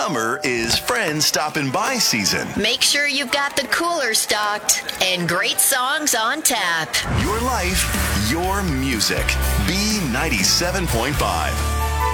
Summer is friends stopping by season. Make sure you've got the cooler stocked and great songs on tap. Your life, your music. B97.5.